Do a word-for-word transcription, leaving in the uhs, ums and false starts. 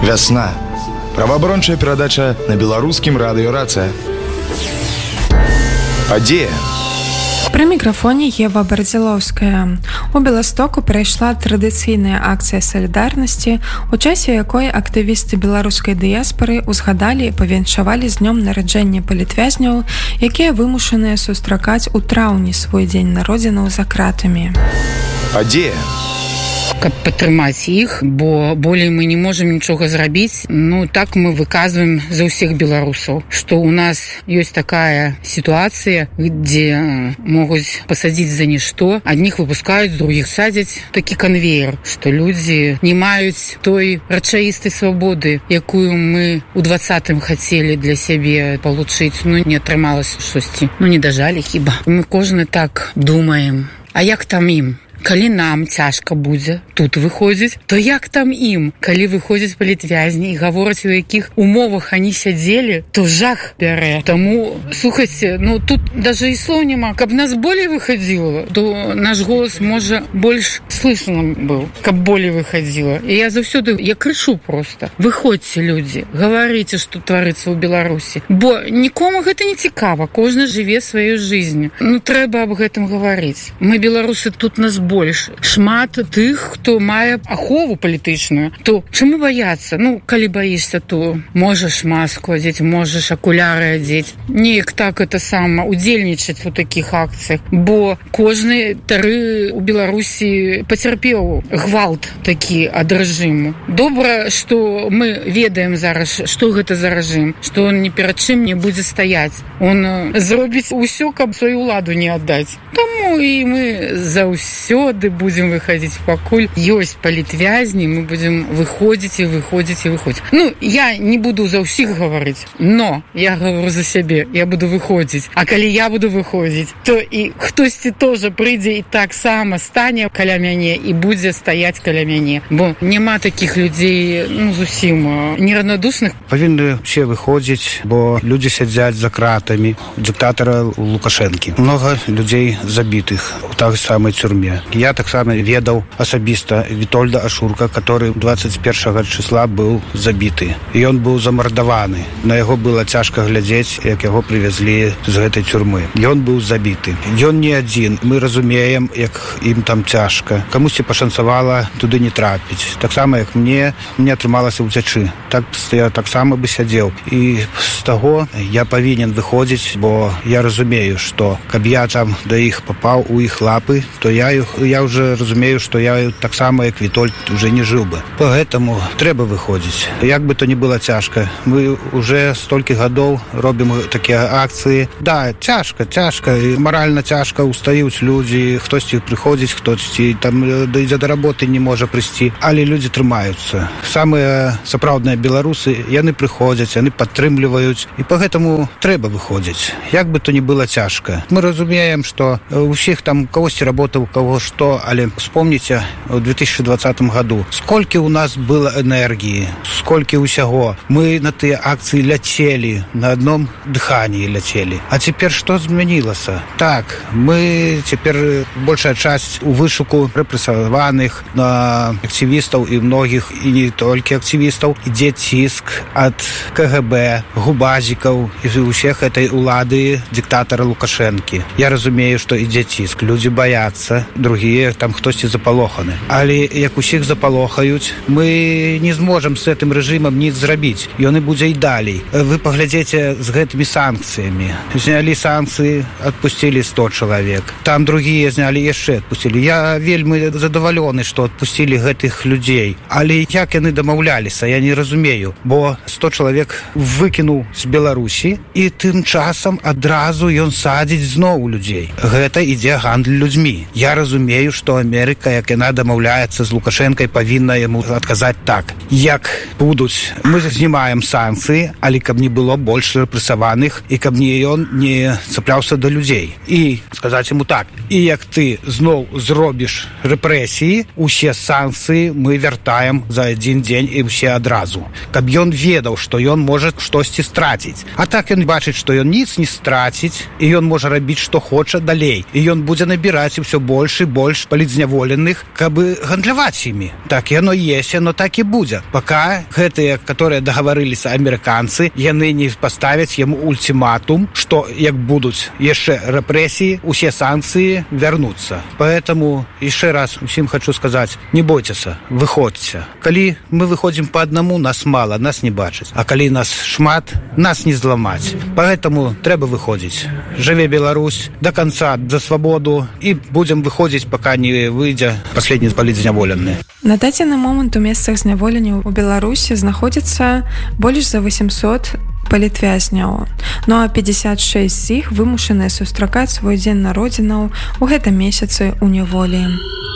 Вясна. Праваабарончая перадача на беларускім радыё «Рацыя». Падзея. Пры мікрафоне Ева Бардзілоўская. У Беластоку прайшла традыцыйная акцыя салідарнасці, у часе якой актывісты беларускай дыяспары ўзгадалі і павіншавалі з днём нараджэння палітвязняў, якія вымушаныя сустракаць у траўні свой дзень народзінаў за кратамі. Падзея. Каб падтрымаць іх, бо болей мы не можам нічога зрабіць. Ну, так мы выказваем за ўсіх беларусаў, што ў нас ёсць такая сітуацыя, дзе могуць пасадзіць за нішто, адних выпускаюць, другіх садзяць. Такі канвеер, што людзі не маюць той рэчаістай свабоды, якую мы ў двадцатым хацелі для сябе палучыць. Ну, не атрымалася штосьці. Ну, не дажалі хіба. Мы кожны так думаем. А як там ім? Калі нам цяжка будзе тут выходзіць, то як там ім? Калі выходзяць палітвязні і гавораць, у якіх умовах они сядзелі, то жах бярэ. Таму, слухайце, ну тут даже і слоў няма. Каб нас болей выхадзіла, то наш голас, можа, больш слышным быў, каб болей выхадзіла. І я заўсёды, я крычу проста. Выходзьце, людзі, гаварыце, што творыцца ў Беларусі. Бо нікому гэта не цікава, кожны жыве сваёй жизнью. Ну, трэба аб гэтым гаварыць. Мы, беларусы, тут нас больш. Шмат тых, хто мае ахову палітычную, то чаму баяцца? Ну, калі баішся, то можаш маску адзець, можаш акуляры адзець. Неяк так это сама удзельнічаць у такіх акцыях, бо кожны тары ў Беларусі пацярпеў гвалт такі ад рэжыму. Добра, што мы ведаем зараз, што гэта за рэжым, што он ні перад чым не будзе стаяць. Он зробіць усё, каб сваю ўладу не аддаць. Таму і мы заўсёды будем выходить, пакуль ёсць палітвязні, мы будем выходзіць і выходзіць і выходзіць. Ну, я не буду за ўсіх гаварыць, но я говорю за сябе, я буду выходзіць. А калі я буду выходзіць, то і хтосьці тоже прыйдзе і так сама стане каля мяне і будзе стаяць каля мяне. Бо няма такіх людзей, ну, зусім неравнодушных. Павінны все выходзіць, бо людзі сядзяць за кратамі диктатора Лукашэнкі. Много людзей забітых у той самой тюрьме. Я таксама ведаў асабіста Вітольда Ашурка, который двадцать первого числа быў забіты. І ён быў замардаваны. На яго было цяжка глядзець, як яго прывезлі з гэтай тюрьмы. Ён быў забіты. Ён не адзін. Мы разумеем, як ім там цяжка. Камусьці пашанцавала туды не трапіць. Таксама, як мне, мне атрымалася ўцячы. Так я таксама бы сядзеў. І з таго я павінен выходзіць, бо я разумею, што каб я там да іх папаў у іх лапы, то я іх я уже разумею, што я так само, як Вітольд, уже не жыў бы. Поэтому трэба выходзіць. Як бы то ни было цяжка. Мы уже столькі гадоў робім такія акцыі. Да, цяжка, цяжка. І маральна цяжка. Устаюць людзі, хтосьці прыходзіць, хтосьці там ідзе да работы, не можа прыйсці. Але людзі трымаюцца. Самыя сапраўдныя беларусы, яны прыходзяць, яны падтрымліваюць. І поэтому трэба выходзіць. Як бы то ни было цяжка. Мы разумеем, што усіх там кагосьці работаў, каго што, але вспомніце, у две тысячи двадцатым году сколькі у нас было энергии, сколькі усяго. Мы на тыя акцыі ляцелі, на одном дыхании ляцелі. А цяпер што змянілася? Так, мы цяпер большая часть у вышуку рэпрэсаваных на актывістаў і многіх, і не толькі актывістаў, ідзе ціск ад ка гэ бэ, губазікаў і ўсіх этой улады диктатора Лукашэнкі. Я разумею, што ідзе ціск, людзі баяцца, другие там хтосьці запалоханы. Але як усіх запалохаюць, мы не зможам з гэтым рэжымам ніц зрабіць. Ён і будзе і далей. Вы паглядзеце з гэтымі санкцыямі. Знялі санкцыі, адпусцілі сто чалавек. Там другие знялі, яшчэ адпусцілі. Я вельмі задавалены, што адпусцілі гэтых людзей. Але як яны дамаўляліся, я не разумею. Бо сто чалавек выкінуў з Беларусі, і тым часам адразу ён садзіць зноў людзей. Гэта ідзе гандль людзьмі. Я разумею, што Амерыка, як яна дамаўляецца з Лукашэнкай, павінна яму адказаць так. Як будуць, мы знімаем санкцыі, але каб не было больш рэпрэсаваных і каб не ён не цапляўся да людзей. І сказаць яму так. І як ты зноў зробіш рэпрэсіі, усе санкцыі мы вяртаем за адзін дзень і ўсе адразу. Каб ён ведаў, што ён можа штосьці страціць. А так ён бачыць, што ён ніц не страціць, і ён можа рабіць, што хоча далей. І ён будзе набіраць ўсё больш і больш палітзняволеных, каб гандляваць імі. Так яно есть, яно так і будзе. Пока гэтыя, которые дагаварыліся амерыканцы, яны не паставяць яму ультиматум, што як будуць яшчэ рэпрэсіі, усе санкцыі вярнуцца. Поэтому яшчэ раз усім хочу сказаць, не бойцеся, выходзьце. Калі мы выходзім по аднаму, нас мала, нас не бачыць. А калі нас шмат, нас не зламаць. Поэтому трэба выходзіць. Жыве Беларусь до конца, за свабоду, і будзем выходзіць, пока не выйдзе последні палітзняволены. На дадзены момант у месцах зняволення ў Беларусі знаходзіцца больш за восемьсот палітвязняў. Ну а пятьдесят шесть з іх вымушаныя сустракаць свой дзень народзінаў у гэтым месяцы ў няволі.